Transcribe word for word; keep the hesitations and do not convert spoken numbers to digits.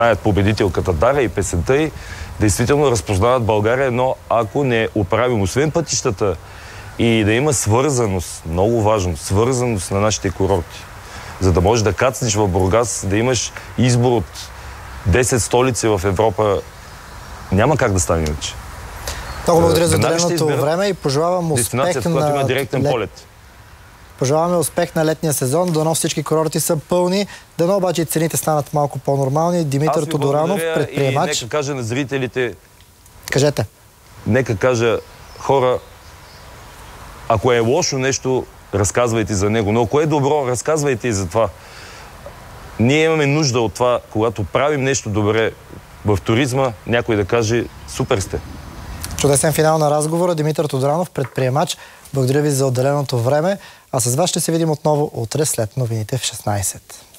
знаят победителката Дара и песента й, действително разпознават България, но ако не оправим, освен пътищата, и да има свързаност, много важно, свързаност на нашите курорти. За да можеш да кацнеш в Бургас, да имаш избор от десет столици в Европа, няма как да стане иначе. Много благодаря за отделеното време и пожелавам успех на... има директен лет... полет. Пожелаваме успех на летния сезон. Дано всички курорти са пълни. Дано обаче цените станат малко по-нормални. Димитър Тодоранов, предприемач. И нека кажа на зрителите... Кажете. Нека кажа, хора, ако е лошо нещо, разказвайте за него. Но ако е добро, разказвайте и за това. Ние имаме нужда от това, когато правим нещо добре в туризма, някой да каже, супер сте. Чудесен финал на разговора. Димитър Тодоранов, предприемач. Благодаря ви за отделеното време. А с вас ще се видим отново утре след новините в шестнайсет.